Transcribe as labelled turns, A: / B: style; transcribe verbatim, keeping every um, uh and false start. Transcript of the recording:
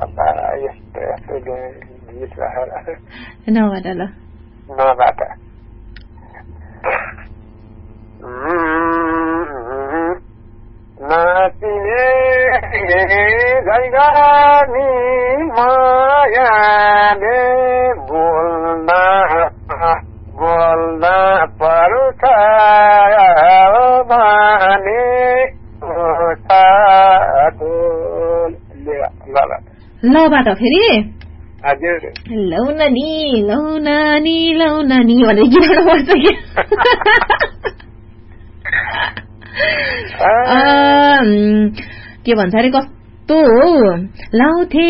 A: यस्तो यस्तो गीत राखेर
B: नबाट ल
A: नबाट नाचिने जैगानी मायाले बोल्दा बोल्दा पर्छ भने
B: लबाट फेरि
A: हजुर
B: लौ नानी लौ नानी लौ नानी भनेर गीत गाउनुपर्छ के भन्छ अरे कस्तो लाउँथे